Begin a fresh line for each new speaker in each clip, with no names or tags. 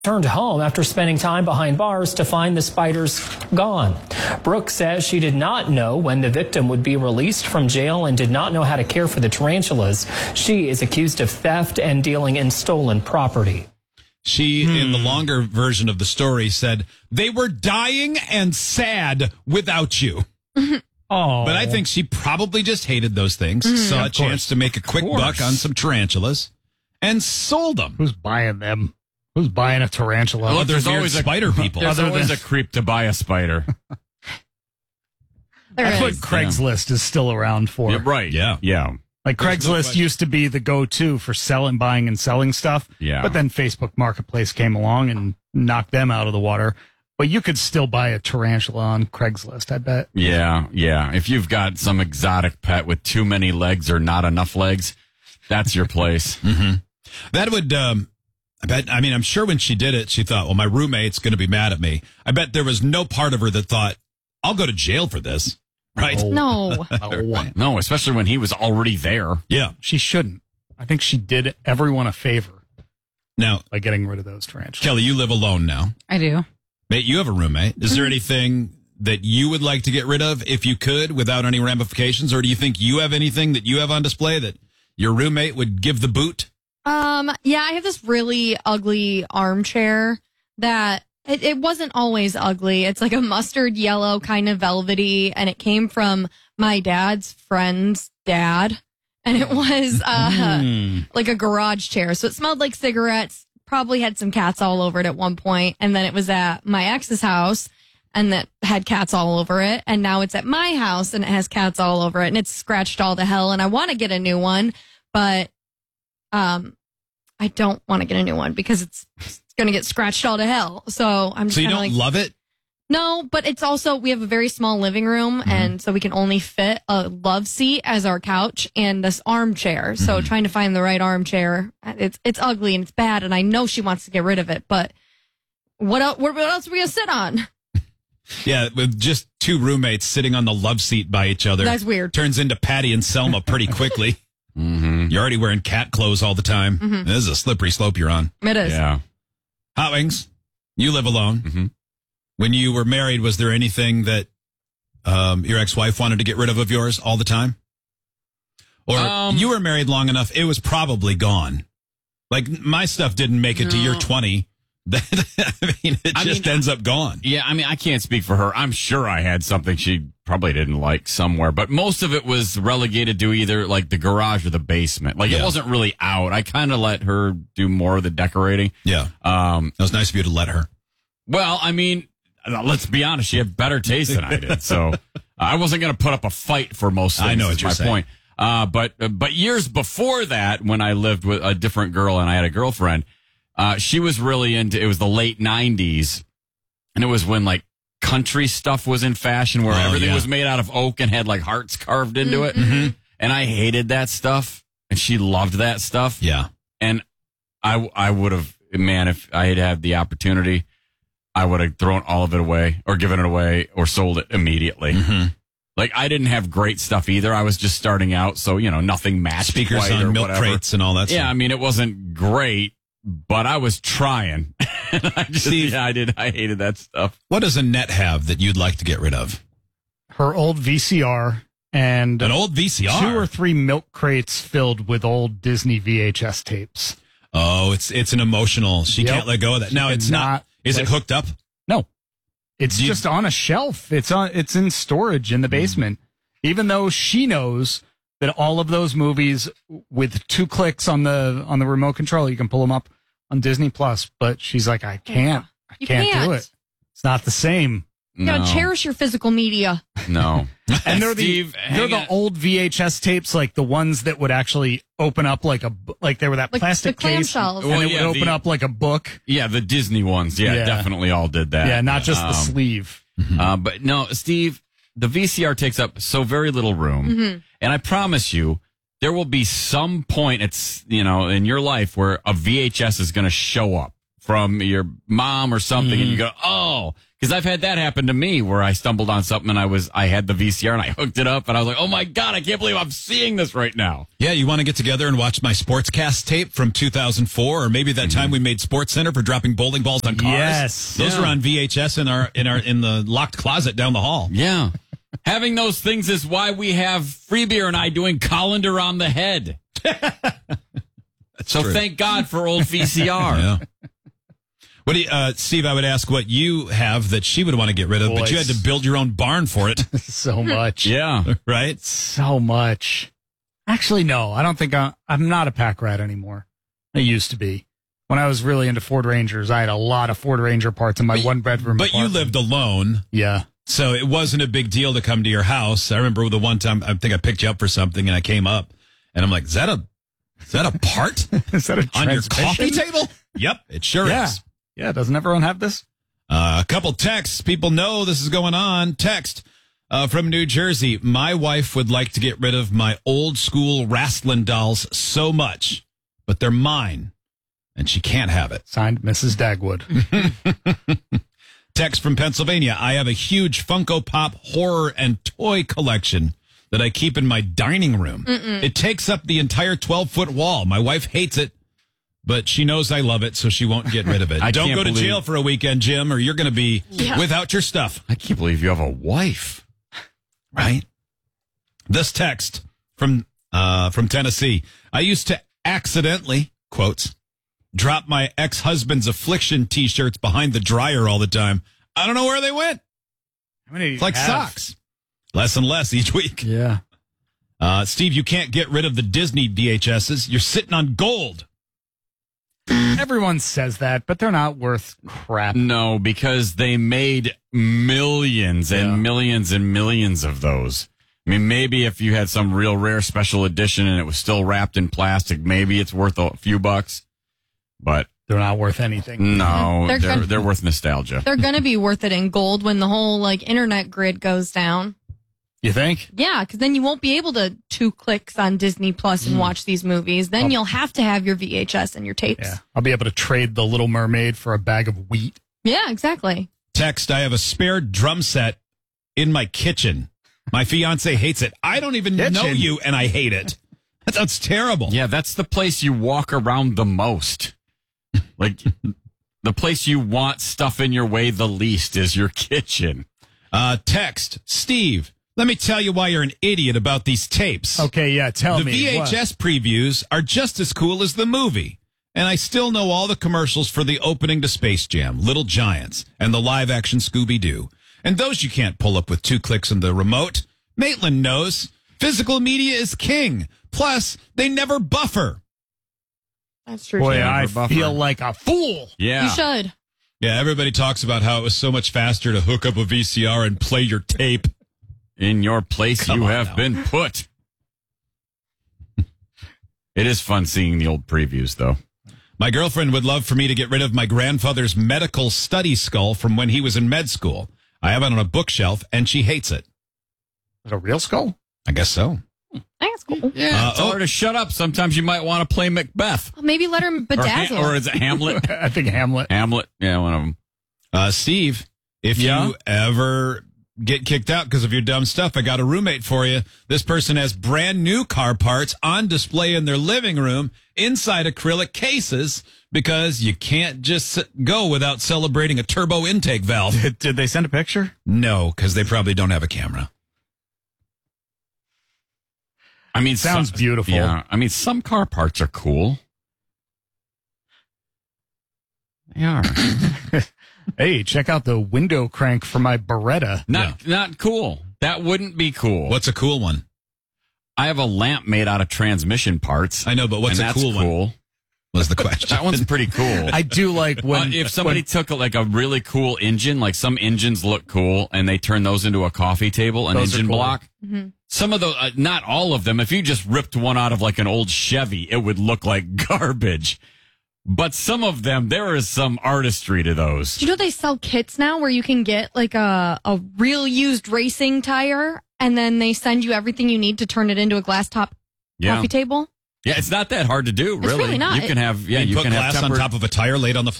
returned home after spending time behind bars to find the spiders gone. Brooke says she did not know when the victim would be released from jail and did not know how to care for the tarantulas. She is accused of theft and dealing in stolen property.
She, in the longer version of the story, said, they were dying and sad without you.
Oh,
But I think she probably just hated those things, saw a chance to make a quick buck on some tarantulas, and sold them.
Who's buying them? Who's buying a tarantula?
Well, there's always spider people.
There's always a creep to buy a spider.
That's what Craigslist is still around for.
Yeah, right. Yeah.
Like Craigslist used to be the go-to for buying and selling stuff.
Yeah.
But then Facebook Marketplace came along and knocked them out of the water. But you could still buy a tarantula on Craigslist, I bet.
Yeah. If you've got some exotic pet with too many legs or not enough legs, that's your place.
That would, I'm sure when she did it, she thought, well, my roommate's going to be mad at me. I bet there was no part of her that thought, I'll go to jail for this. Right?
No.
No, especially when he was already there.
Yeah.
She shouldn't. I think she did everyone a favor
Now,
by getting rid of those tarantulas.
Kelly, you live alone now.
I do.
Mate, you have a roommate. Is there anything that you would like to get rid of if you could without any ramifications? Or do you think you have anything that you have on display that your roommate would give the boot?
Yeah, I have this really ugly armchair that it wasn't always ugly. It's like a mustard yellow, kind of velvety, and it came from my dad's friend's dad. And it was like a garage chair. So it smelled like cigarettes, probably had some cats all over it at one point. And then it was at my ex's house and that had cats all over it. And now it's at my house and it has cats all over it. And it's scratched all to hell. And I want to get a new one, but I don't want to get a new one because it's going to get scratched all to hell. So I'm just
So you don't love it?
No, but it's also, we have a very small living room, and so we can only fit a love seat as our couch and this armchair. So trying to find the right armchair, it's ugly and it's bad, and I know she wants to get rid of it, but what else are we going to sit on?
Yeah, with just two roommates sitting on the love seat by each other.
That's weird.
Turns into Patty and Selma pretty quickly. You're already wearing cat clothes all the time. This is a slippery slope you're on.
It is.
Yeah.
Hot Wings, you live alone. When you were married, was there anything that your ex-wife wanted to get rid of yours all the time? Or you were married long enough, it was probably gone. Like, my stuff didn't make it to year 20. It just ends up gone.
Yeah, I can't speak for her. I'm sure I had something she probably didn't like somewhere, but most of it was relegated to either like the garage or the basement. Like, it wasn't really out. I kind of let her do more of the decorating.
Yeah. It was nice of you to let her.
Well, let's be honest, she had better taste than I did. So I wasn't going to put up a fight for most things.
I know what you're saying.
Point. But years before that, when I lived with a different girl and I had a girlfriend, she was really into, it was the late 90s. And it was when like country stuff was in fashion where everything was made out of oak and had like hearts carved into it. And I hated that stuff. And she loved that stuff.
Yeah.
And I would have, man, if I had had the opportunity, I would have thrown all of it away or given it away or sold it immediately. Like, I didn't have great stuff either. I was just starting out. So, nothing matched.
Speakers
quite
on
or
milk
whatever.
crates and all that stuff.
Yeah, it wasn't great, but I was trying.
Steve,
I hated that stuff.
What does Annette have that you'd like to get rid of?
Her old VCR and
an old VCR?
2 or 3 milk crates filled with old Disney VHS tapes.
Oh, it's an emotional. She can't let go of that. Now, it's not. Is it hooked up?
No. It's just on a shelf. It's in storage in the basement. Even though she knows that all of those movies with 2 clicks on the remote control, you can pull them up on Disney Plus, but she's like, I can't do it. It's not the same.
You gotta cherish your physical media.
No.
And they're the old VHS tapes, like the ones that would actually open up like they were that plastic
the
case,
clamshells.
and it would open up like a book.
Yeah, the Disney ones. Yeah, definitely all did that.
Yeah, not just the sleeve.
But no, Steve, the VCR takes up so very little room. And I promise you, there will be some point in your life where a VHS is going to show up from your mom or something, and you go, oh, Because I've had that happen to me where I stumbled on something and I had the VCR and I hooked it up and I was like, oh my God, I can't believe I'm seeing this right now.
Yeah, you want to get together and watch my Sportscast tape from 2004, or maybe that time we made Sports Center for dropping bowling balls on cars.
Yes.
Those are on VHS in the locked closet down the hall.
Yeah. Having those things is why we have Freebeer and I doing Colander on the Head. So
true.
thank God for old VCR.
Yeah. What do you, Steve, I would ask what you have that she would want to get rid of, but you had to build your own barn for it.
So much.
Yeah.
Right?
So much. Actually, no, I don't think I'm not a pack rat anymore. I used to be. When I was really into Ford Rangers, I had a lot of Ford Ranger parts in my one-bedroom
But
apartment.
you lived alone.
Yeah.
So it wasn't a big deal to come to your house. I remember the one time, I think I picked you up for something and I came up and I'm like, is that a part
Is that a
on your
transmission?
coffee table? Yep, it sure
Yeah.
is.
Yeah, doesn't everyone have this?
A couple texts. People know this is going on. Text from New Jersey. My wife would like to get rid of my old school wrestling dolls so much, but they're mine and she can't have it.
Signed, Mrs. Dagwood.
Text from Pennsylvania. I have a huge Funko Pop horror and toy collection that I keep in my dining room. It takes up the entire 12-foot wall. My wife hates it, but she knows I love it, so she won't get rid of it. Don't
can't
go to
believe-
jail for a weekend, Jim, or you're going to be without your stuff.
I can't believe you have a wife.
Right? This text from Tennessee. I used to accidentally, quotes, drop my ex-husband's Affliction T-shirts behind the dryer all the time. I don't know where they went.
How many do you
It's like
have?
socks. Less and less each week.
Yeah.
Steve, you can't get rid of the Disney VHSs. You're sitting on gold.
Everyone says that, but they're not worth crap.
No, because they made millions and millions and millions of those. I mean, maybe if you had some real rare special edition and it was still wrapped in plastic, maybe it's worth a few bucks. But
They're not worth anything.
no,
They're good.
they're worth nostalgia.
They're going to be worth it in gold when the whole like internet grid goes down.
You think?
Yeah, because then you won't be able to 2 clicks on Disney Plus and watch these movies. Then you'll have to have your VHS and your tapes.
Yeah. I'll be able to trade the Little Mermaid for a bag of wheat.
Yeah, exactly.
Text, I have a spare drum set in my kitchen. My fiance hates it. I don't even know you, and I hate it. That sounds terrible.
Yeah, that's the place you walk around the most. Like, the place you want stuff in your way the least is your kitchen.
Text, Steve, let me tell you why you're an idiot about these tapes.
Okay, yeah, tell
The
me.
VHS previews are just as cool as the movie. And I still know all the commercials for the opening to Space Jam, Little Giants, and the live-action Scooby-Doo. And those you can't pull up with 2 clicks on the remote. Maitland knows. Physical media is king. Plus, they never buffer.
That's true.
Boy,
too.
I
buffer.
feel like a fool.
Yeah.
You should.
Yeah, everybody talks about how it was so much faster to hook up a VCR and play your tape.
In your place
Come
you
on
have
now.
been put. It is fun seeing the old previews, though.
My girlfriend would love for me to get rid of my grandfather's medical study skull from when he was in med school. I have it on a bookshelf, and she hates it.
Is it a real skull?
I guess so.
That's cool.
Yeah, tell her to shut up. Sometimes you might want to play Macbeth.
Well, maybe let her bedazzle.
Or is it Hamlet?
I think Hamlet.
Hamlet? Yeah, one of them.
Steve, if you ever get kicked out because of your dumb stuff, I got a roommate for you. This person has brand new car parts on display in their living room inside acrylic cases because you can't just go without celebrating a turbo intake valve.
Did they send a picture?
No, because they probably don't have a camera.
I mean,
Sounds beautiful.
Yeah, I mean, some car parts are cool. They are.
Hey, check out the window crank for my Beretta.
Not cool. That wouldn't be cool.
What's a cool one?
I have a lamp made out of transmission parts.
I know, but what's
and
a
that's
cool one? Was the question.
That one's pretty cool.
I do like when
If somebody took like a really cool engine, like some engines look cool, and they turn those into a coffee table, an
Those are
engine
cool.
block. Some of those, not all of them. If you just ripped one out of like an old Chevy, it would look like garbage. But some of them, there is some artistry to those.
Do you know they sell kits now where you can get like a real used racing tire and then they send you everything you need to turn it into a glass top coffee table?
Yeah, it's not that hard to do, really.
really not.
You can have,
you
you
put
can have
glass on
tempered.
top of a tire laid on the floor?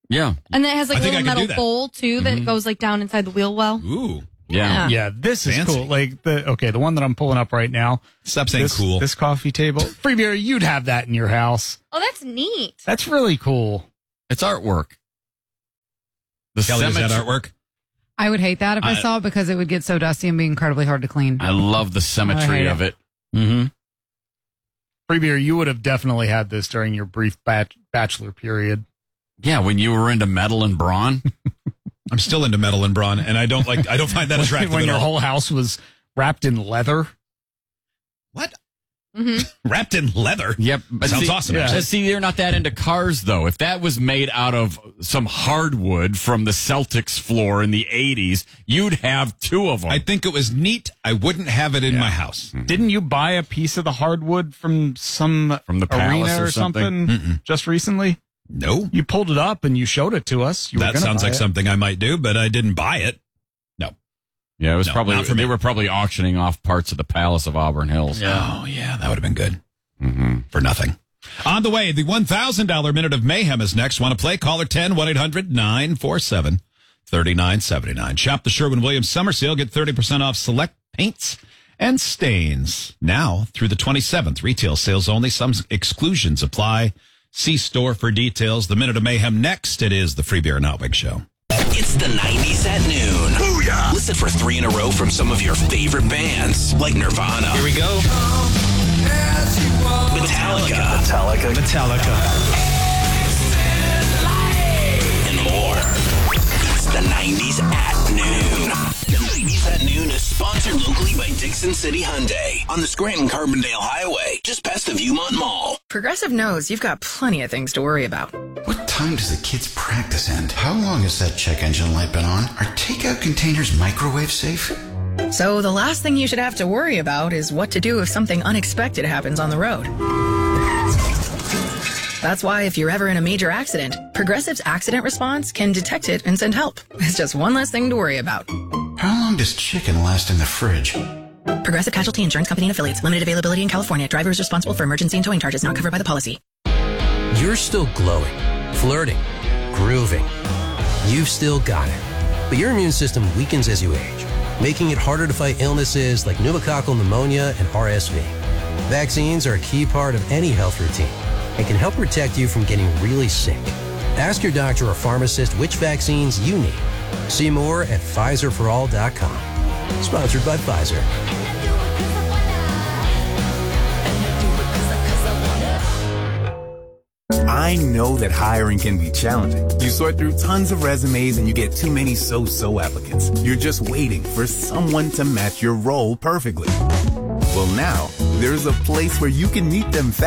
Yeah.
And then it has like
I
a
think
little
I can do
metal
that.
bowl too that goes like down inside the wheel well.
Ooh.
Yeah.
Yeah, this is
Fancy.
cool. Like the one that I'm pulling up right now.
Stop saying cool.
This coffee table. Free beer, you'd have that in your house.
Oh, that's neat.
That's really cool.
It's artwork. The
Kelly, is that
cemetery-
artwork?
I would hate that if I saw it because it would get so dusty and be incredibly hard to clean.
I love the symmetry of it.
Mm-hmm. Free beer, you would have definitely had this during your brief bachelor period.
Yeah, when you were into metal and brawn.
I'm still into metal and brawn, and I don't find that attractive
When
at
your
all.
whole house was wrapped in leather.
What?
Mm-hmm.
Wrapped in leather?
Yep. But
Sounds
see,
awesome.
yeah.
actually.
See, they're not that into cars, though. If that was made out of some hardwood from the Celtics floor in the 80s, you'd have two of them.
I think it was neat. I wouldn't have it in my house.
Didn't you buy a piece of the hardwood from some
From the palace
arena
or
or something just recently?
No.
You pulled it up and you showed it to us. You were
That
gonna
sounds
buy
like
it.
something I might do, but I didn't buy it. No.
yeah, it was
No,
probably,
not for me.
they were probably auctioning off parts of the Palace of Auburn Hills.
Oh, yeah, that would have been good.
Mm-hmm.
For nothing. On the way, the $1,000 Minute of Mayhem is next. Want to play? Call or 10-1-800-947-3979. Shop the Sherwin-Williams Summer Sale. Get 30% off select paints and stains. Now through the 27th. Retail sales only. Some exclusions apply. See store for details. The Minute of Mayhem next. It is the Free Beer and Hot Wing Show.
It's the 90s at noon. Booyah! Listen for 3 in a row from some of your favorite bands, like Nirvana. Here we go. Metallica. And more. It's the 90s at noon. The 90s at noon is sponsored locally by Dixon City Hyundai on the Scranton-Carbondale Highway, just past the Viewmont Mall.
Progressive knows you've got plenty of things to worry about.
What time does the kids' practice end? How long has that check engine light been on? Are takeout containers microwave safe?
So the last thing you should have to worry about is what to do if something unexpected happens on the road. That's why if you're ever in a major accident, Progressive's accident response can detect it and send help. It's just one less thing to worry about.
How long does chicken last in the fridge?
Progressive Casualty Insurance Company and Affiliates. Limited availability in California. Driver is responsible for emergency and towing charges not covered by the policy.
You're still glowing, flirting, grooving. You've still got it. But your immune system weakens as you age, making it harder to fight illnesses like pneumococcal pneumonia and RSV. Vaccines are a key part of any health routine and can help protect you from getting really sick. Ask your doctor or pharmacist which vaccines you need. See more at PfizerForAll.com. Sponsored by Pfizer.
I know that hiring can be challenging. You sort through tons of resumes and you get too many so-so applicants. You're just waiting for someone to match your role perfectly. Well, now, there's a place where you can meet them fast.